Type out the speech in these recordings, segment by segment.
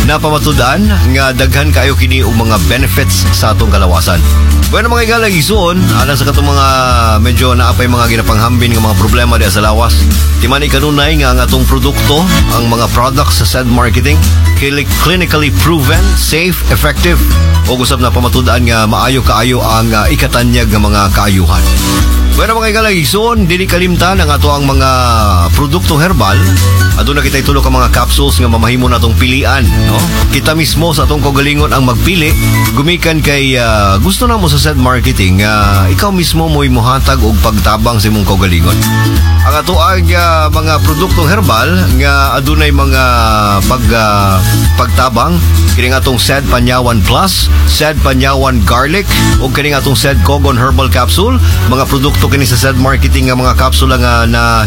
napamatudan nga daghan kayo kini og mga benefits sa atong kalawasan. Bueno mga igalang igsoon, alang sa katong mga medyo naapay mga ginapanghambin nga mga problema diha sa lawas. Timani kanunay nga ang atong produkto, ang mga products sa said marketing, clinically proven, safe, effective, o usab na pamatudan nga maayo kaayo ang ikatanyag nga mga kaayuhan. Bueno mga igalang igsoon, dili kalimtan ang ato ang mga produktong herbal. Aduna kita itulo ka mga capsules nga mamahimo natong pilian, no? Kita mismo sa atong kaugalingon ang magpili, gumikan kay gusto na mo sa said marketing, ikaw mismo mo'y muhatag og pagtabang sa imong kaugalingon. Ang ato ang mga produktong herbal nga adunay mga pagtabang kining atong said Panyawan Plus, said Panyawan Garlic o kining atong said Kogon Herbal Capsule, mga produkto kini sa said marketing nga mga kapsula nga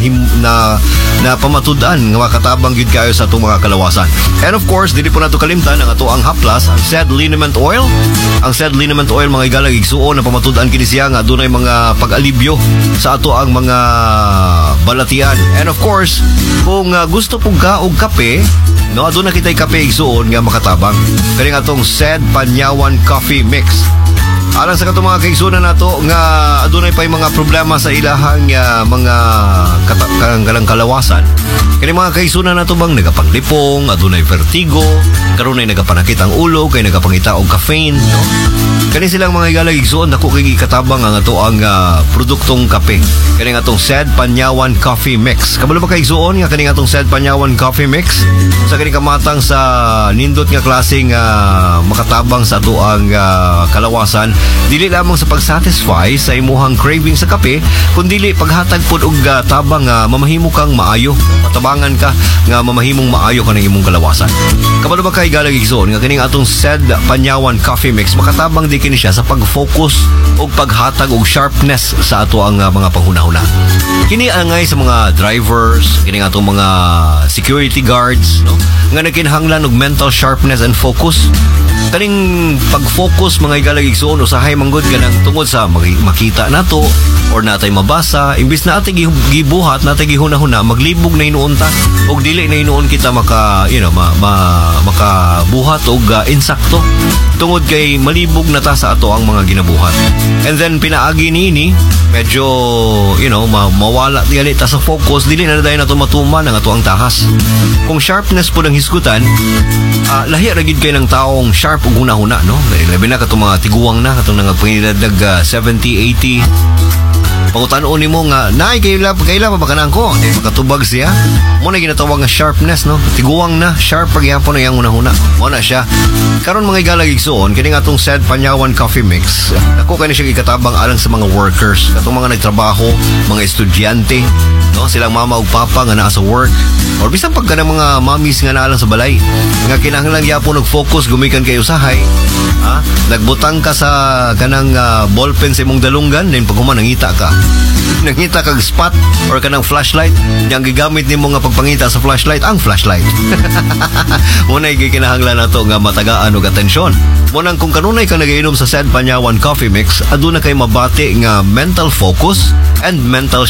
na pamatudan nga makatabang gyud kayo sa atong mga kalawasan. And of course, dili po nato kalimtan ang ato ang haplas, ang said liniment oil. Ang said liniment oil mga igalang igsuon na pamatudan kini siya nga adunay mga pag-alibyo sa ato ang mga balatian. And of course, kung gusto pug ka og kape, no, aduna kitay kape igsuon nga makatabang. Kani atong said Panyawan Coffee Mix. Alang sa katong mga kaigsunan nato nga adunay pay mga problema sa ilahang mga galang kalawasan. Kani mga kaigsunan nato bang nagapanglipong, adunay vertigo, karon ay nagapanakit ang ulo, kay nagapangita og caffeine, no? Kani silang mga igalang igsuon dako kay katabang ang ato ang produktong kape. Kani nga atong said Panyawan Coffee Mix. Kabalo ba kaigsuon nga kani nga atong said Panyawan Coffee Mix? Sa kani kamatang sa nindot nga klaseng makatabang sa ato ang kalawasan, dili lamang sa pag-satisfy sa imuhang craving sa kape, kundi paghatag pod og tabang nga mamahimo kang maayo, matabangan ka nga mamahimong maayo kanang imong kalawasan. Kabalo ba kay galang igsoon nga kining atong said Panyawan Coffee Mix, makatabang di kini siya sa pag-focus og paghatag og sharpness sa ato ang mga panghunahuna. Kini angay sa mga drivers, kini atong mga security guards, no, nga nagkinahanglan og mental sharpness and focus. Kaning pag-focus mga igalang igsoon usahay manggod ganang tungod sa makita nato or natay mabasa, imbis na atay gibuhat, natay gihunahuna, maglibog na inuon ta og dili na inuon kita makabuhat og insakto tungod kay malibog na ta sa ato ang mga ginabuhat. And then pinaagi niini medyo mawala gali ta sa focus, dili na dayon nato matuman ang ato ang tahas. Kung sharpness po ng hisgutan, lahi ra gid kay ng taong sharp ug hunahuna, no? Labi na katong mga tiguwang na katong nagpangidadag 70, 80. Pangutanon nimo nga naay kaila pa kanang ko, makatubag siya. Mo na ginatawag nga sharpness, no? Tiguwang na, sharp pagyapon na yang hunahuna. Mo na siya. Karon mga igalang igsoon kini nga atong said Panyawan Coffee Mix. Ako kani siya ikatabang alang sa mga workers, katong mga nagtrabaho, mga estudyante, no? Silang mama ug papa nga naa sa work, or bisan pag kanang mga mommies nga naa lang sa balay nga kinahanglan gyapon og focus gumikan kay usahay. Nagbutang ka sa kanang ballpen sa imong dalunggan, then pag human nangita ka kag spot or kanang flashlight, yang gigamit nimo nga pagpangita sa flashlight ang flashlight. Muna gikinahanglan nato nga matagaan og atensyon. Munang kung kanunay ka nagainom sa said Panyawan Coffee Mix, aduna kay mabati nga mental focus and mental